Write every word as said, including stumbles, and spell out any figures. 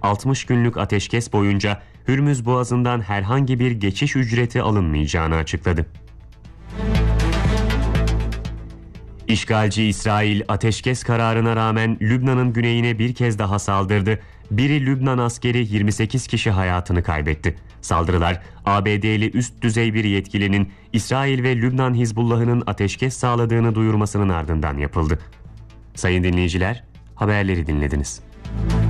altmış günlük ateşkes boyunca Hürmüz Boğazı'ndan herhangi bir geçiş ücreti alınmayacağını açıkladı. İşgalci İsrail ateşkes kararına rağmen Lübnan'ın güneyine bir kez daha saldırdı. Biri Lübnan askeri yirmi sekiz kişi hayatını kaybetti. Saldırılar A B D'li üst düzey bir yetkilinin İsrail ve Lübnan Hizbullah'ının ateşkes sağladığını duyurmasının ardından yapıldı. Sayın dinleyiciler, haberleri dinlediniz.